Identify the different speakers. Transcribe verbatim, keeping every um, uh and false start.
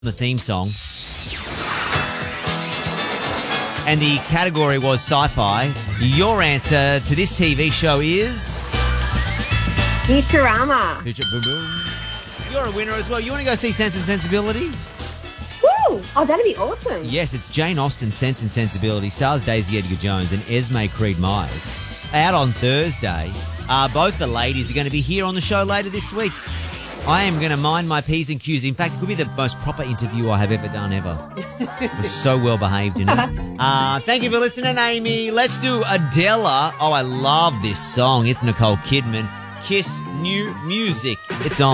Speaker 1: the theme song. And the category was sci-fi. Your answer to this T V show is...
Speaker 2: Futurama.
Speaker 1: Future Boom Boom. You're a winner as well. You want to go see Sense and Sensibility?
Speaker 2: Woo! Oh, that'd be awesome.
Speaker 1: Yes, it's Jane Austen's Sense and Sensibility. Stars Daisy Edgar Jones and Esme Creed Myers. Out on Thursday. Uh, both the ladies are going to be here on the show later this week. I am going to mind my P's and Q's. In fact, it could be the most proper interview I have ever done ever. I was so well behaved in it. Uh, thank you for listening, Amy. Let's do Adela. Oh, I love this song. It's Nicole Kidman. Kiss New Music. It's on.